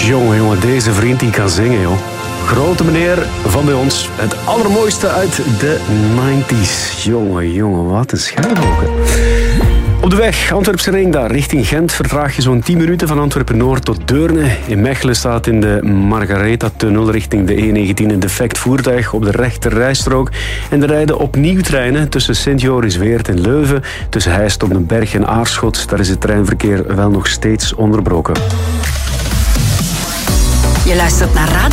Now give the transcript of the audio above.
Jongen, deze vriend die kan zingen, joh. Grote meneer van bij ons. Het allermooiste uit de 90s. Jongen, wat een schijnhoken. Op de weg, Antwerpse ring daar, richting Gent, vertraag je zo'n 10 minuten van Antwerpen-Noord tot Deurne. In Mechelen staat in de Margaretha-tunnel richting de E19 een defect voertuig op de rechter rijstrook. En er rijden opnieuw treinen tussen Sint-Joris-Weert en Leuven. Tussen Heist op den Berg en Aarschot, daar is het treinverkeer wel nog steeds onderbroken. Je luistert naar Radio